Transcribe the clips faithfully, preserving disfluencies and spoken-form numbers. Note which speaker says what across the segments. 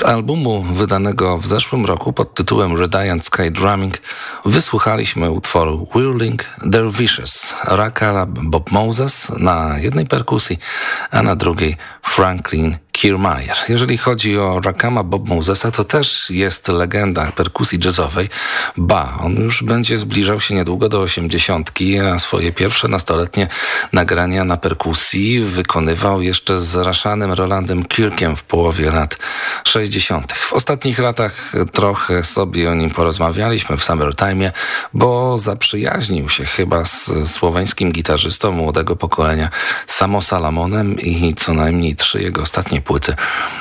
Speaker 1: Z albumu wydanego w zeszłym roku pod tytułem Radiant Sky Drumming wysłuchaliśmy utworu Whirling Dervishes, Rakala Bob Moses na jednej perkusji, a na drugiej Franklin Kiermaier. Jeżeli chodzi o Rakama Bob Mosesa, to też jest legenda perkusji jazzowej. Ba, on już będzie zbliżał się niedługo do osiemdziesiątki, a swoje pierwsze nastoletnie nagrania na perkusji wykonywał jeszcze z Rashanem Rolandem Kirkiem w połowie lat sześćdziesiątych. W ostatnich latach trochę sobie o nim porozmawialiśmy w Summertime, bo zaprzyjaźnił się chyba z słoweńskim gitarzystą młodego pokolenia Samo Salamonem i co najmniej trzy jego ostatnie płyty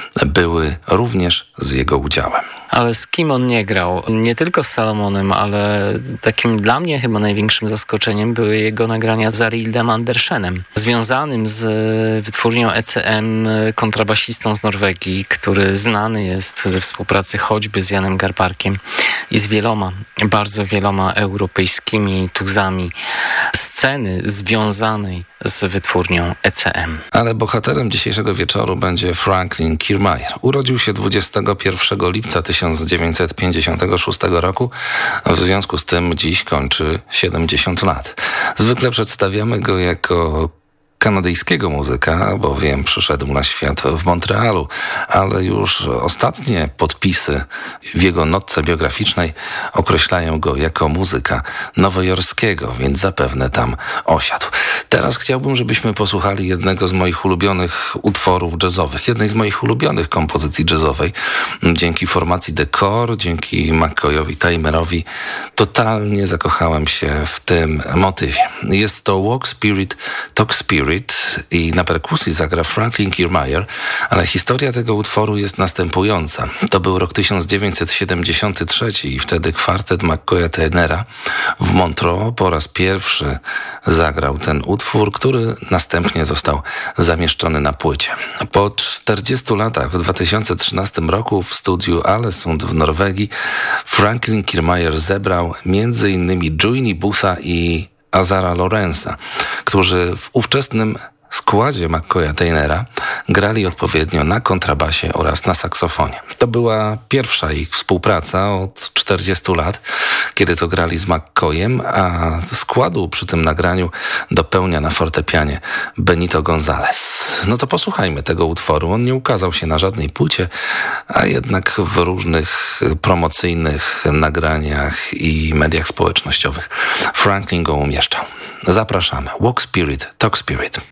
Speaker 1: były również z jego udziałem.
Speaker 2: Ale z kim on nie grał? Nie tylko z Salomonem, ale takim dla mnie chyba największym zaskoczeniem były jego nagrania z Arildem Andersenem, związanym z wytwórnią E C M kontrabasistą z Norwegii, który znany jest ze współpracy choćby z Janem Garbarkiem i z wieloma, bardzo wieloma europejskimi tuzami sceny związanej z wytwórnią E C M.
Speaker 1: Ale bohaterem dzisiejszego wieczoru będzie Franklin Kiermaier. Urodził się dwudziestego pierwszego lipca tysiąc dziewięćset pięćdziesiątego szóstego roku. W związku z tym dziś kończy siedemdziesiąt lat. Zwykle przedstawiamy go jako kanadyjskiego muzyka, bowiem przyszedł na świat w Montrealu, ale już ostatnie podpisy w jego notce biograficznej określają go jako muzyka nowojorskiego, więc zapewne tam osiadł. Teraz chciałbym, żebyśmy posłuchali jednego z moich ulubionych utworów jazzowych, jednej z moich ulubionych kompozycji jazzowej. Dzięki formacji The Core, dzięki McCoyowi Tymerowi totalnie zakochałem się w tym motywie. Jest to Walk Spirit, Talk Spirit, i na perkusji zagra Franklin Kiermaier, ale historia tego utworu jest następująca. To był rok tysiąc dziewięćset siedemdziesiąty trzeci i wtedy kwartet McCoya Tynera w Montreux po raz pierwszy zagrał ten utwór, który następnie został zamieszczony na płycie. Po czterdziestu latach w dwa tysiące trzynastym roku w studiu Alesund w Norwegii Franklin Kiermaier zebrał między innymi Johnny Busa i Azara Lorenza, którzy w ówczesnym składzie McCoya Tynera grali odpowiednio na kontrabasie oraz na saksofonie. To była pierwsza ich współpraca od czterdziestu lat, kiedy to grali z McCoyem, a składu przy tym nagraniu dopełnia na fortepianie Benito Gonzalez. No to posłuchajmy tego utworu. On nie ukazał się na żadnej płycie, a jednak w różnych promocyjnych nagraniach i mediach społecznościowych Franklin go umieszczał. Zapraszamy. Walk Spirit, Talk Spirit.